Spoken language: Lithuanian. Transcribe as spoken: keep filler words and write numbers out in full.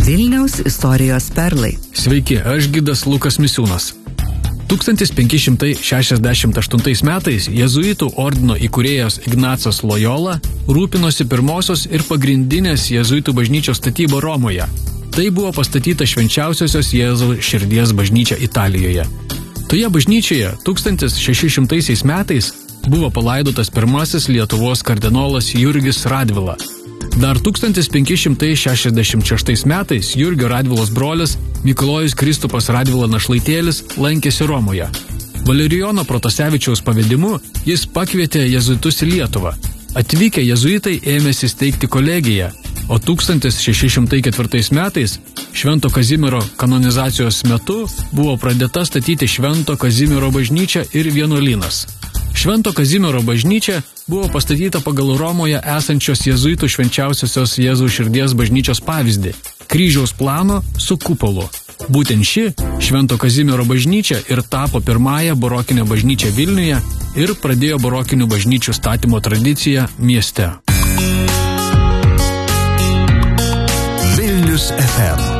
Vilniaus istorijos perlai. Sveiki, aš gidas Lukas Misiūnas. tūkstantis penki šimtai šešiasdešimt aštuntais metais jėzuitų ordino įkūrėjas Ignacas Lojola rūpinosi pirmosios ir pagrindinės jėzuitų bažnyčios statyba Romoje. Tai buvo pastatyta švenčiausiosios Jėzaus širdies bažnyčia Italijoje. Toje bažnyčioje tūkstantis šeši šimtaisiais metais buvo palaidotas pirmasis Lietuvos kardinolas Jurgis Radvila. Dar tūkstantis penki šimtai šešiasdešimt šeštais metais Jurgio Radvilos brolis Mikalojus Kristupas Radvila Našlaitėlis lankėsi Romoje. Valerijono Protasevičiaus pavedimu jis pakvietė jėzuitus į Lietuvą. Atvykę jėzuitai ėmėsi steigti kolegiją, o tūkstantis šeši šimtai ketvirtais metais Švento Kazimiero kanonizacijos metu buvo pradėta statyti Švento Kazimiero bažnyčia ir vienuolynas. Švento Kazimiero bažnyčia buvo pastatyta pagal Romoje esančios jėzuitų švenčiausiosios Jėzaus širdies bažnyčios pavyzdį – kryžiaus plano su kupolu. Būtent ši Švento Kazimiero bažnyčia ir tapo pirmąją barokinę bažnyčią Vilniuje ir pradėjo barokinių bažnyčių statymo tradiciją mieste. Vilnius F M